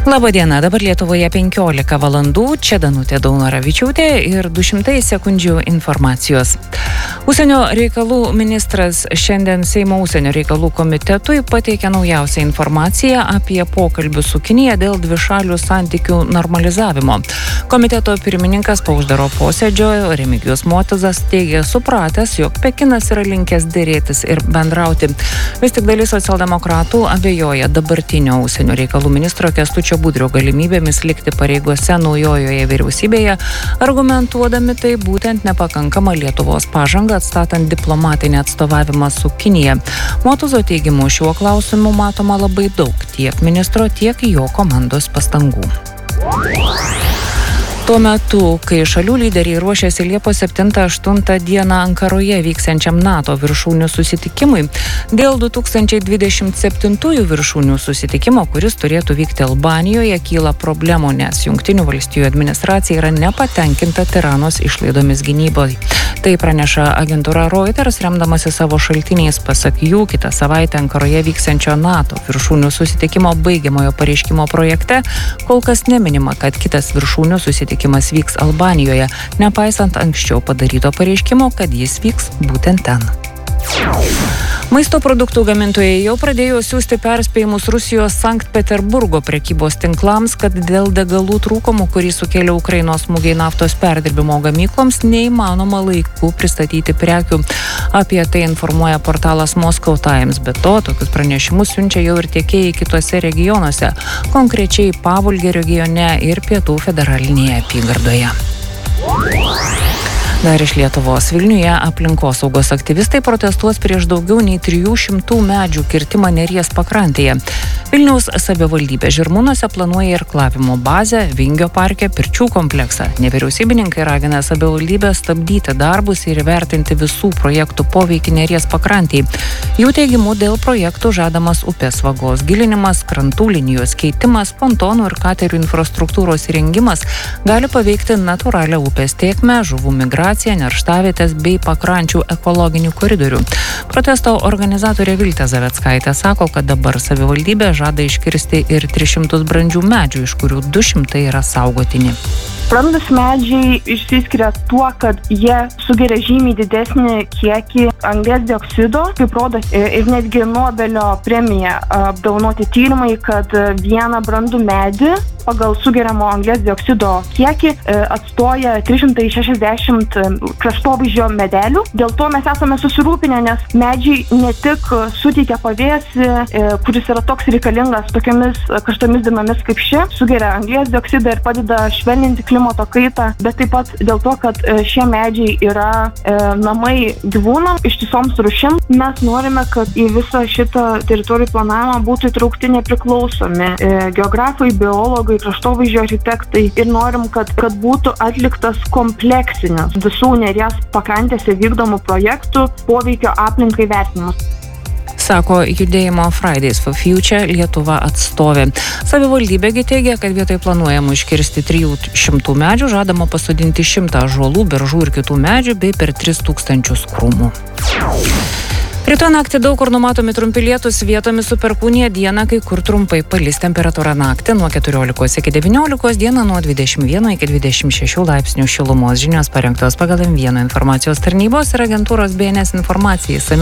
Labadiena, dabar Lietuvoje 15 valandų, čia Danutė Daunoravičiūtė ir 200 sekundžių informacijos. Užsienio reikalų ministras šiandien Seimo užsienio reikalų komitetui pateikė naujausią informaciją apie pokalbių su Kinija dėl dvišalių santykių normalizavimo. Komiteto pirmininkas po uždaro posėdžio Remigijus Motuzas teigė supratęs, jog Pekinas yra linkęs dėrėtis ir bendrauti. Vis tik dalis socialdemokratų abejoja dabartinio užsienio reikalų ministro Kęstučio Budrio galimybėmis likti pareigose naujojoje vyriausybėje, argumentuodami tai būtent nepakankama Lietuvos pažanga atstatant diplomatinį atstovavimą su Kinija. Motuzo teigimu šiuo klausimu matoma labai daug tiek ministro, tiek jo komandos pastangų. Tuo metu, kai šalių lyderiai ruošiasi Liepos 7-8 dieną Ankaroje vyksiančiam NATO viršūnių susitikimui, dėl 2027 viršūnių susitikimo, kuris turėtų vykti Albanijoje, kyla problemų, nes Jungtinių valstijų administracija yra nepatenkinta Tiranos išlaidomis gynyboje. Tai praneša agentūra Reuters, remdamasi savo šaltiniais. Pasak jų, kitą savaitę Ankaroje vyksiančio NATO viršūnių susitikimo baigiamojo pareiškimo projekte kol kas neminima, kad kitas viršūnių susitikimas vyks Albanijoje, nepaisant anksčiau padaryto pareiškimo, kad jis vyks būtent ten. Maisto produktų gamintojai jau pradėjo siųsti perspėjimus Rusijos Sankt Peterburgo prekybos tinklams, kad dėl degalų trūkumų, kurį sukėlė Ukrainos smūgiai naftos perdirbimo gamykloms, neįmanoma laiku pristatyti prekių. Apie tai informuoja portalas Moscow Times. Be to, tokius pranešimus siunčia jau ir tiekėjai kitose regionuose, konkrečiai Pavolgė regione ir Pietų federalinėje apygardoje. Dar iš Lietuvos. Vilniuje aplinkosaugos aktyvistai protestuos prieš daugiau nei 300 medžių kirtimą Neries pakrantėje. Vilniaus savivaldybė Žirmūnuose planuoja irklavimo bazę, Vingio parke, pirčių kompleksą. Nevyriausybininkai ragina savivaldybę stabdyti darbus ir įvertinti visų projektų poveikį Neries pakrantėje. Jų teigimu dėl projektų žadamas upės vagos gilinimas, krantų linijos keitimas, pontonų ir katerių infrastruktūros įrengimas gali paveikti natūralią upės tėkmę, žuvų migraciją, nerštavietės bei pakrančių ekologinį koridorių. Protesto organizatorė Viltė Zaveckaitė sako, kad dabar savivaldybė žada iškirsti ir 300 brandžių medžių, iš kurių 200 yra saugotini. Brandūs medžiai išsiskiria tuo, kad jie sugeria žymiai didesnį kiekį anglies dioksido, kaip rodo ir netgi Nobelio premiją apdovanoti tyrimai, kad vieną brandų medį pagal sugeriamo anglies dioksido kiekį atstoja 360 kraštovaizdžio medelių. Dėl to mes esame susirūpinę, nes medžiai ne tik suteikia pavėsį, kuris yra toks reikalingas tokiamis karštomis dienomis kaip ši, sugeria anglies dioksidą ir padeda švelninti klimato kaitą, bet taip pat dėl to, kad šie medžiai yra namai gyvūnams, ištisoms rūšim. Mes norime, kad į visą šitą teritorijų planavimą būtų įtraukti nepriklausomi geografai, biologai, kraštovaizdžio architektai ir norim, kad būtų atliktas kompleksinis visų Neries pakrantėse vykdomų projektų poveikio aplinkai vertinimas. Sako judėjimo Fridays for Future Lietuva atstovė. Savivaldybėgi teigia, kad vietoj planuojamų iškirsti 300 medžių žadama pasodinti 100 ąžuolų, beržų ir kitų medžių bei per 3000 krūmų. Rytoj naktį daug kur numatomi trumpi lietūs, vietomis su perkūnija, dieną kai kur trumpai palis, temperatūra naktį nuo 14 iki 19, dieną nuo 21 iki 26 laipsnių šilumos. Žinios parengtos pagal M1 informacijos tarnybos ir agentūros BNS informacijai.